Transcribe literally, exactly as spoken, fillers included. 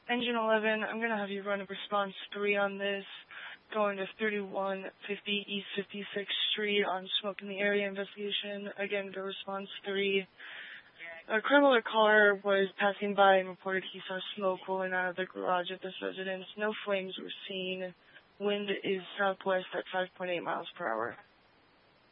Engine eleven, I'm going to have you run a response three on this, going to thirty-one fifty East fifty-sixth Street on smoke in the area investigation. Again, go response three. A criminal caller was passing by and reported he saw smoke rolling out of the garage at this residence. No flames were seen. Wind is southwest at five point eight miles per hour.